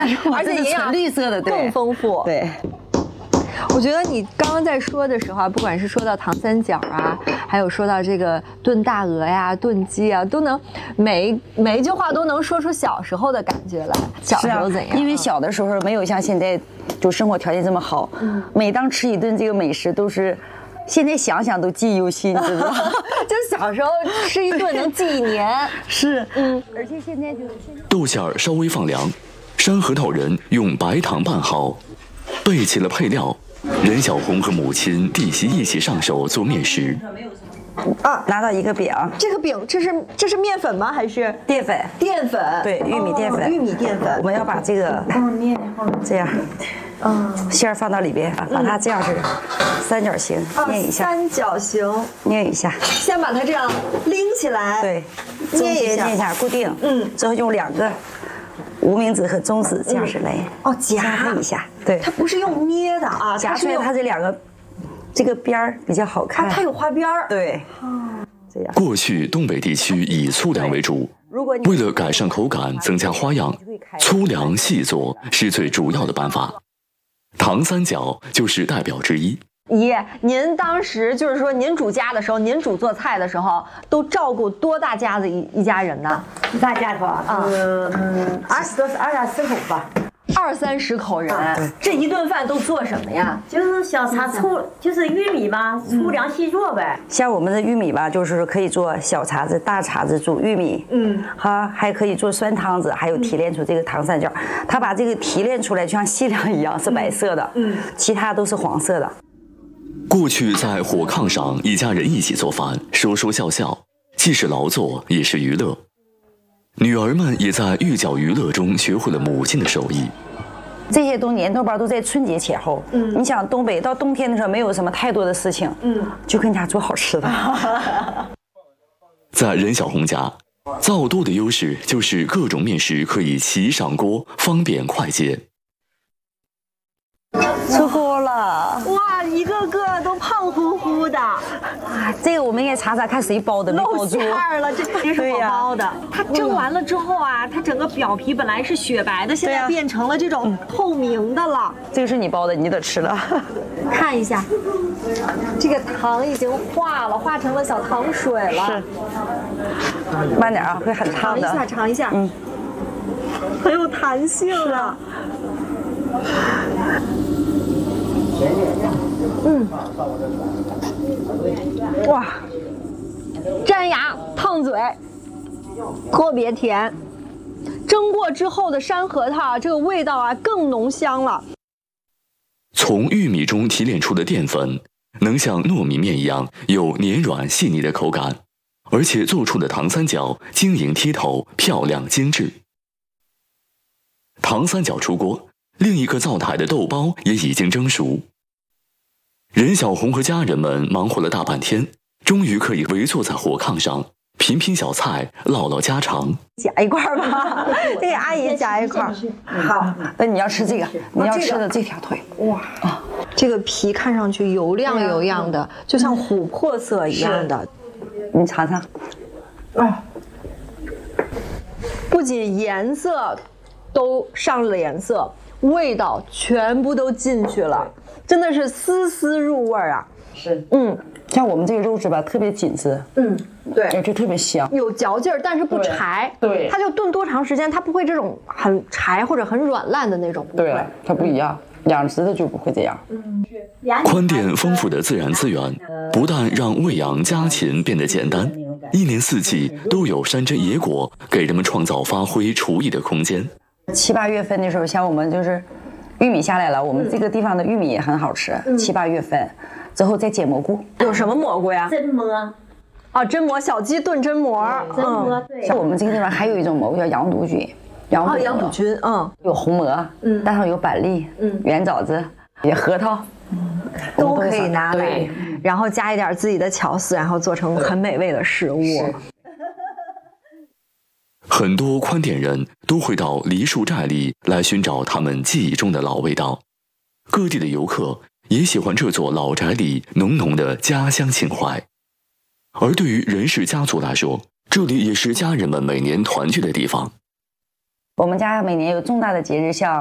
而且营养绿色的更丰富。 对。 我觉得你刚刚在说的时候啊，不管是说到糖三角啊，还有说到这个炖大鹅呀、炖鸡啊，都能每一句话都能说出小时候的感觉来。小时候怎样？ 因为小的时候没有像现在就生活条件这么好，每当吃一顿这个美食都是。现在想想都记忆犹新，知道吗？ 就小时候吃一顿能记1年。 是，而且现在就是豆馅儿稍微放凉，山核桃仁用白糖拌好，备齐了配料。任小红和母亲弟媳一起上手做面食。 啊，拿到一个饼。 这个饼，这是面粉吗？还是淀粉？ 淀粉。 对，玉米淀粉。 玉米淀粉。 我们要把这个这样。馅儿放到里边，把它这样是三角形捏一下， 三角形捏一下， 先把它这样拎起来， 对，捏一下固定，之后用2个无名指和中指这样式来夹一下，对， 它不是用捏的啊， 夹出来它这2个这个边儿比较好看， 它有花边儿， 对，这样。 过去东北地区以粗粮为主，为了改善口感、增加花样，粗粮细做是最主要的办法。糖三角就是代表之一。 姨，您当时就是说您主家的时候，您主做菜的时候，都照顾多大家子一家人呢？ 一大家头，20-30口吧 ，20-30口人，这一顿饭都做什么呀？ 就是小茶粗，就是玉米嘛，粗粮细做呗。 像我们的玉米吧，就是可以做小碴子、大碴子煮玉米，还可以做酸汤子，还有提炼出这个糖三角。它把这个提炼出来，就像细粮一样，是白色的，其他都是黄色的。 过去在火炕上，一家人一起做饭，说说笑笑，既是劳作，也是娱乐。女儿们也在寓教于乐中学会了母亲的手艺。 这些年豆包都在春节前后。你想东北到冬天的时候没有什么太多的事情，就跟家做好吃的。 在任小红家，灶多的优势就是各种面食可以齐上锅，方便快捷。 出锅了！ 哇，一个个都胖乎乎的。 这个我们应该查查看谁包的，没包住。 露馅儿了，这肯定是我包的。它蒸完了之后啊，它整个表皮本来是雪白的，现在变成了这种透明的了。 这个是你包的，你得吃了。 看一下，这个糖已经化了，化成了小糖水了。 是。慢点啊，会很烫的。 尝一下，很有弹性啊。哇，粘牙烫嘴，特别甜。蒸过之后的山核桃，这个味道啊更浓香了。 从玉米中提炼出的淀粉，能像糯米面一样有黏软细腻的口感，而且做出的糖三角晶莹剔透、漂亮精致。糖三角出锅，另一个灶台的豆包也已经蒸熟。任小红和家人们忙活了大半天，终于可以围坐在火炕上，品品小菜，唠唠家常。 夹一块吧，这给阿姨夹一块。 好，那你要吃这个，你要吃的这条腿。 哇啊，这个皮看上去油亮油亮的，就像琥珀色一样的。 你尝尝。 不仅颜色都上了颜色，味道全部都进去了，真的是丝丝入味啊！ 是，像我们这个肉质吧，特别紧致， 对， 而且特别香， 有嚼劲儿，但是不柴， 对， 它就炖多长时间，它不会这种很柴或者很软烂的那种， 对，它不一样，养殖的就不会这样。 宽甸丰富的自然资源，不但让喂养家禽变得简单，一年四季都有山珍野果给人们创造发挥厨艺的空间。 7、8月份的时候，像我们就是玉米下来了，我们这个地方的玉米也很好吃。7、8月份之后再捡蘑菇， 有什么蘑菇呀？ 榛蘑。 哦，榛蘑，小鸡炖榛蘑。 榛蘑，对。 像我们这个地方还有一种蘑菇叫羊肚菌， 羊肚菌， 有红蘑，带上有板栗，圆枣子，也核桃。 都可以拿来，然后加一点自己的巧思，然后做成很美味的食物。 很多宽甸人都会到梨树寨里来寻找他们记忆中的老味道，各地的游客也喜欢这座老宅里浓浓的家乡情怀。而对于任氏家族来说，这里也是家人们每年团聚的地方。 我们家每年有重大的节日，像